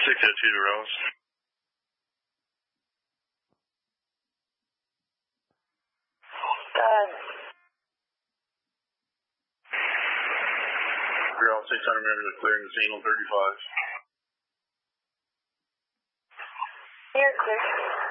602 to Rose. You're all 600 meters clearing the scene on 35. You're clear.